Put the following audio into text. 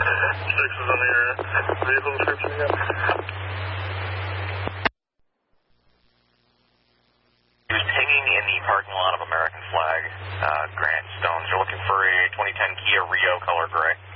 Six is on your vehicle description again. He was hanging in the parking lot of American Flag, Grant Stones. You're looking for a 2010 Kia Rio color gray.